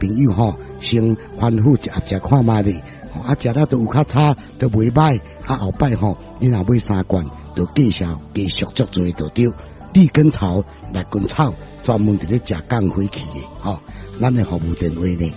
朋友吼，先反复食看卖咧，食了都有较差，都袂歹，后摆吼，你若买3罐，就继续足多就对。地根草、辣根草专门伫咧食降火气的，咱的服务电话呢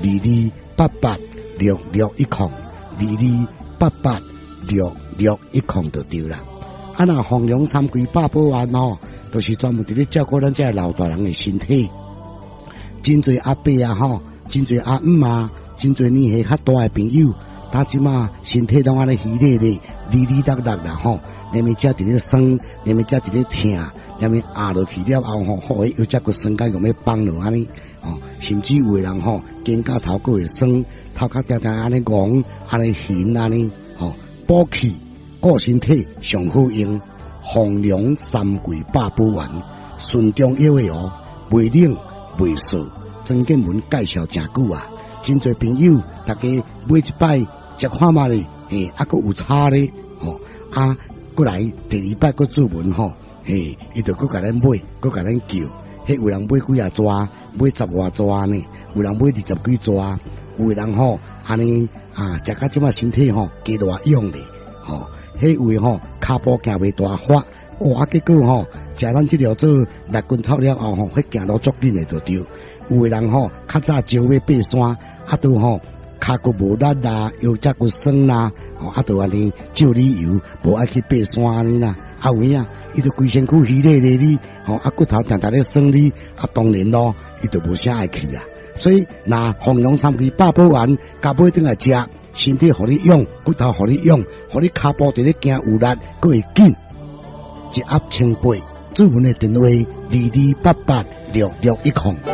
22886610，22886610就对啦。若弘扬三规百保安都是专门伫咧照顾咱这老大人的身体。真侪阿伯真侪阿姆真侪年纪较大的朋友，他即马身体拢安尼虚咧咧、哩哩啦啦啦连咪只伫咧酸，连咪只伫咧疼，连咪压落去了后又只个酸解用要放落安尼甚至有的人肩胛头个会酸，头壳定定安尼戆，安尼痕安尼补气顾身体上好用，弘扬三规百保丸，顺中药的袂冷袂涩。曾建文介绍真久啊，真侪朋友大家买一摆食看嘛咧，还佫有差咧过来第二摆佫做文伊就佫甲咱买，佫甲咱叫。有人买几啊抓，买10外抓呢，有人买20几抓，有的人安尼食到即马身体加大用咧，有的骹步行袂大发，结果食咱这条做辣根草了后迄行路足紧的就对。有的人较早招要爬山，都骹骨无力啦，腰只骨酸啦，都安尼照理由无爱去爬山安尼啦。有影伊就规身躯虚咧咧哩，骨头定定咧酸哩，当然咯，伊就无啥爱去啊。所以那弘扬三规百保丸，加买顿来食，身体互你用，骨头互你用，互你骹步伫咧行有力，佫会紧，一盒清杯。主文的电话22886610。